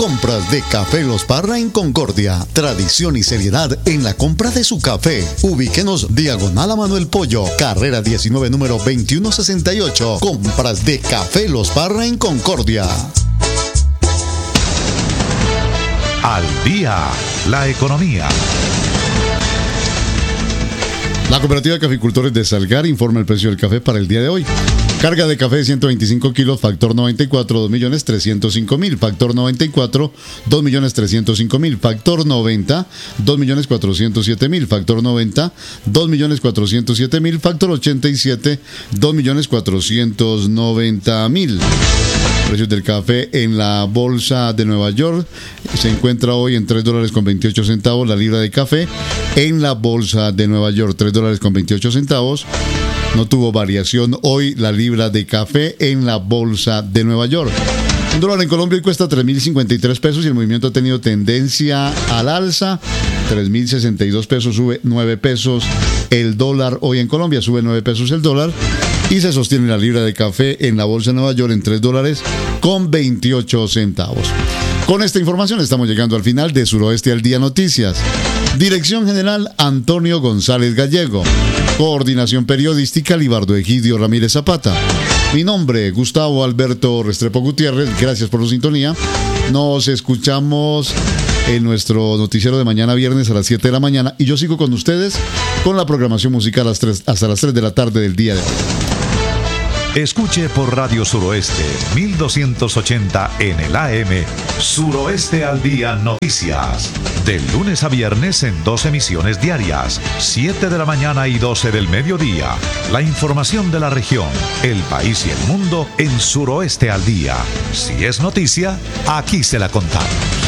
Compras de Café Los Parra en Concordia. Tradición y seriedad en la compra de su café. Ubíquenos diagonal a Manuel Pollo, carrera 19, número 2168. Compras de Café Los Parra en Concordia. Al día, la economía. La Cooperativa de Caficultores de Salgar informa el precio del café para el día de hoy. Carga de café de 125 kilos, factor 94, 2.305.000. Factor 94, 2.305.000. Factor 90, 2.407.000. Factor 90, 2.407.000. Factor 87, 2.490.000. Precios del café en la bolsa de Nueva York se encuentra hoy en $3.28 la libra de café en la bolsa de Nueva York, $3.28. No tuvo variación hoy la libra de café en la bolsa de Nueva York. Un dólar en Colombia hoy cuesta 3.053 pesos y el movimiento ha tenido tendencia al alza. 3.062 pesos, sube 9 pesos el dólar hoy en Colombia, sube 9 pesos el dólar. Y se sostiene la libra de café en la bolsa de Nueva York en $3.28. Con esta información estamos llegando al final de Suroeste al Día Noticias. Dirección General Antonio González Gallego. Coordinación Periodística Libardo Egidio Ramírez Zapata. Mi nombre, Gustavo Alberto Restrepo Gutiérrez. Gracias por su sintonía. Nos escuchamos en nuestro noticiero de mañana viernes a las 7 de la mañana. Y yo sigo con ustedes con la programación musical hasta las 3 de la tarde del día de hoy. Escuche por Radio Suroeste 1280 en el AM Suroeste al Día Noticias. De lunes a viernes en 2 emisiones diarias, 7 de la mañana y 12 del mediodía. La información de la región, el país y el mundo en Suroeste al Día. Si es noticia, aquí se la contamos.